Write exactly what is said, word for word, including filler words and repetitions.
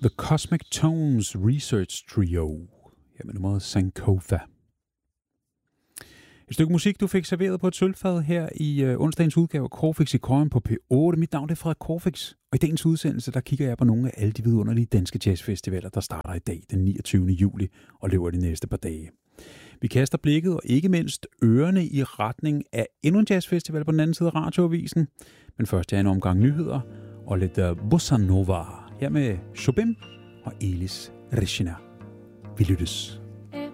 The Cosmic Tones Research Trio. Her med nummeret Sankofa. Et stykke musik, du fik serveret på et sølvfad her i øh, onsdagens udgave af Corfix i Køjen på P otte. Mit navn er Frederik Corfix, og i dagens udsendelse, der kigger jeg på nogle af alle de vidunderlige danske jazzfestivaler, der starter i dag, den niogtyvende juli, og løber de næste par dage. Vi kaster blikket og ikke mindst ørerne i retning af endnu en jazzfestival på den anden side af radioavisen. Men først er en omgang nyheder og lidt bossa nova her med Chopin og Elis Regina. Vi lyttes.